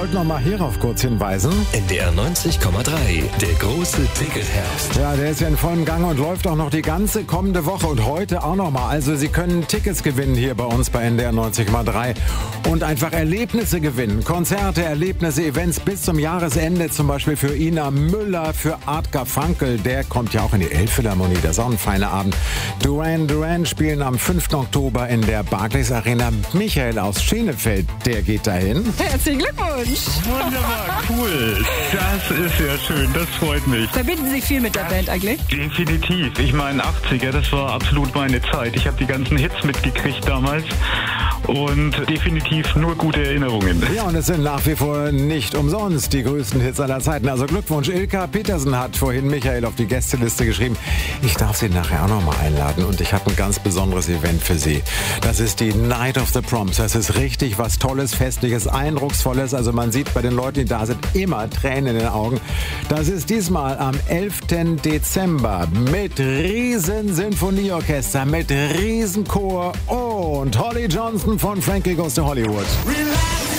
wollte noch mal hierauf kurz hinweisen. NDR 90,3, der große Ticketherbst. Ja, der ist ja in vollem Gange und läuft auch noch die ganze kommende Woche und heute auch noch mal. Also Sie können Tickets gewinnen hier bei uns bei NDR 90,3 und einfach Erlebnisse gewinnen. Konzerte, Erlebnisse, Events bis zum Jahresende, zum Beispiel für Ina Müller, für Art Garfunkel, der kommt ja auch in die Elbphilharmonie, das ist auch ein feiner Abend. Duran Duran spielen am 5. Oktober in der Barclays Arena. Michael aus Schenefeld, der geht dahin. Herzlichen Glückwunsch! Wunderbar, cool. Das ist ja schön, das freut mich. Verbinden Sie viel mit der Band eigentlich? Definitiv. Ich meine, 80er, das war absolut meine Zeit. Ich habe die ganzen Hits mitgekriegt damals und definitiv nur gute Erinnerungen. Ja, und es sind nach wie vor nicht umsonst die größten Hits aller Zeiten. Also Glückwunsch, Ilka Petersen hat vorhin Michael auf die Gästeliste geschrieben. Ich darf Sie nachher auch noch mal einladen und ich habe ein ganz besonderes Event für Sie. Das ist die Night of the Proms. Das ist richtig was Tolles, Festliches, Eindrucksvolles. Also man sieht bei den Leuten, die da sind, immer Tränen in den Augen. Das ist diesmal am 11. Dezember mit Riesen-Sinfonieorchester, mit Riesenchor und Holly Johnson von Frankie Goes to Hollywood.